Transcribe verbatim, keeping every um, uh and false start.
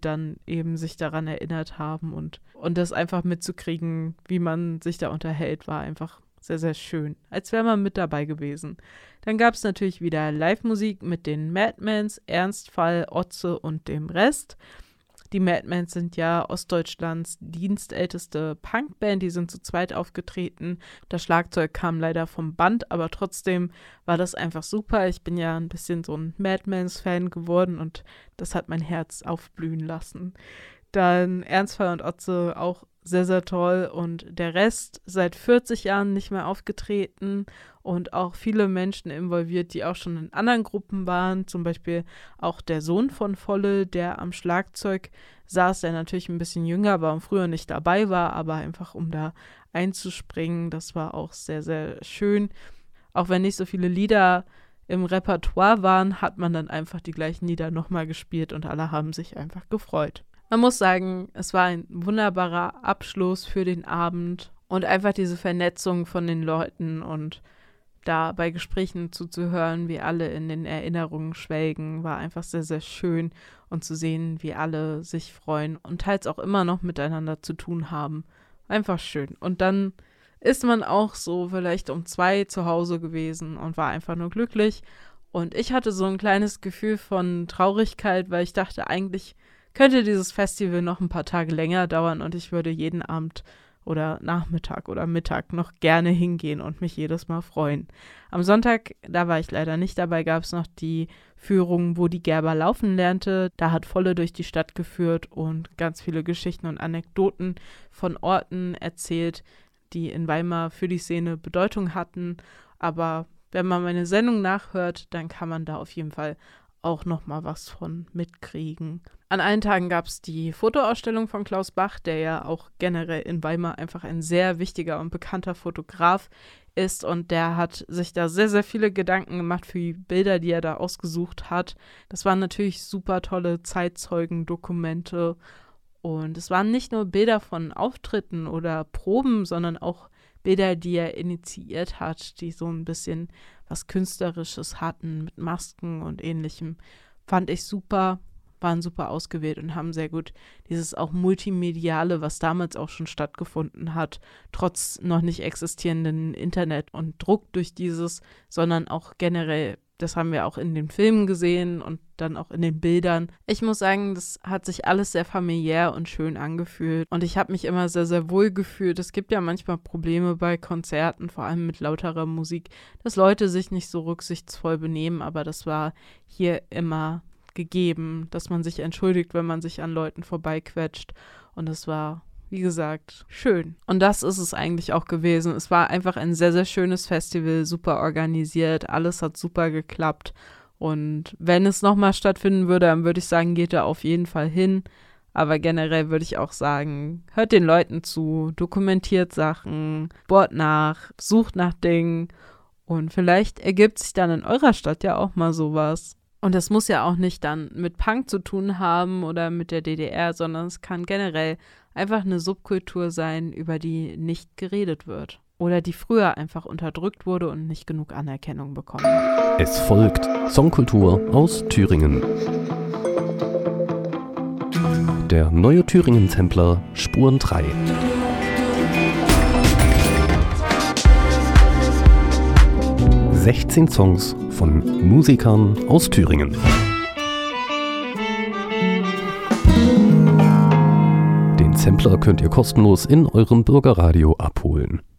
dann eben sich daran erinnert haben und, und das einfach mitzukriegen, wie man sich da unterhält, war einfach sehr, sehr schön, als wäre man mit dabei gewesen. Dann gab es natürlich wieder Live-Musik mit den Madmans, Ernstfall, Otze und dem Rest. Die Madmans sind ja Ostdeutschlands dienstälteste Punkband, die sind zu zweit aufgetreten. Das Schlagzeug kam leider vom Band, aber trotzdem war das einfach super. Ich bin ja ein bisschen so ein Madmans-Fan geworden und das hat mein Herz aufblühen lassen. Dann Ernstfall und Otze auch sehr, sehr toll und der Rest seit vierzig Jahren nicht mehr aufgetreten und auch viele Menschen involviert, die auch schon in anderen Gruppen waren, zum Beispiel auch der Sohn von Volle, der am Schlagzeug saß, der natürlich ein bisschen jünger war und früher nicht dabei war, aber einfach um da einzuspringen, das war auch sehr, sehr schön. Auch wenn nicht so viele Lieder im Repertoire waren, hat man dann einfach die gleichen Lieder nochmal gespielt und alle haben sich einfach gefreut. Man muss sagen, es war ein wunderbarer Abschluss für den Abend und einfach diese Vernetzung von den Leuten und da bei Gesprächen zuzuhören, wie alle in den Erinnerungen schwelgen, war einfach sehr, sehr schön und zu sehen, wie alle sich freuen und teils auch immer noch miteinander zu tun haben. Einfach schön. Und dann ist man auch so vielleicht um zwei zu Hause gewesen und war einfach nur glücklich. Und ich hatte so ein kleines Gefühl von Traurigkeit, weil ich dachte, eigentlich könnte dieses Festival noch ein paar Tage länger dauern und ich würde jeden Abend oder Nachmittag oder Mittag noch gerne hingehen und mich jedes Mal freuen. Am Sonntag, da war ich leider nicht dabei, gab es noch die Führung, wo die Gerber laufen lernte. Da hat Volle durch die Stadt geführt und ganz viele Geschichten und Anekdoten von Orten erzählt, die in Weimar für die Szene Bedeutung hatten. Aber wenn man meine Sendung nachhört, dann kann man da auf jeden Fall auch noch mal was von mitkriegen. An allen Tagen gab es die Fotoausstellung von Klaus Bach, der ja auch generell in Weimar einfach ein sehr wichtiger und bekannter Fotograf ist und der hat sich da sehr, sehr viele Gedanken gemacht für die Bilder, die er da ausgesucht hat. Das waren natürlich super tolle Zeitzeugendokumente und es waren nicht nur Bilder von Auftritten oder Proben, sondern auch Bilder, die er initiiert hat, die so ein bisschen was Künstlerisches hatten mit Masken und Ähnlichem. Fand ich super, waren super ausgewählt und haben sehr gut dieses auch Multimediale, was damals auch schon stattgefunden hat, trotz noch nicht existierenden Internet und Druck durch dieses, sondern auch generell, das haben wir auch in den Filmen gesehen und dann auch in den Bildern. Ich muss sagen, das hat sich alles sehr familiär und schön angefühlt und ich habe mich immer sehr, sehr wohl gefühlt. Es gibt ja manchmal Probleme bei Konzerten, vor allem mit lauterer Musik, dass Leute sich nicht so rücksichtsvoll benehmen, aber das war hier immer gegeben, dass man sich entschuldigt, wenn man sich an Leuten vorbeiquetscht und es war, wie gesagt, schön. Und das ist es eigentlich auch gewesen. Es war einfach ein sehr, sehr schönes Festival, super organisiert, alles hat super geklappt. Und wenn es nochmal stattfinden würde, dann würde ich sagen, geht da auf jeden Fall hin. Aber generell würde ich auch sagen, hört den Leuten zu, dokumentiert Sachen, bohrt nach, sucht nach Dingen und vielleicht ergibt sich dann in eurer Stadt ja auch mal sowas. Und das muss ja auch nicht dann mit Punk zu tun haben oder mit der D D R, sondern es kann generell einfach eine Subkultur sein, über die nicht geredet wird. Oder die früher einfach unterdrückt wurde und nicht genug Anerkennung bekommen. Es folgt Songkultur aus Thüringen. Der neue Thüringen-Sampler Spuren drei. sechzehn Songs von Musikern aus Thüringen. Den Sampler könnt ihr kostenlos in eurem Bürgerradio abholen.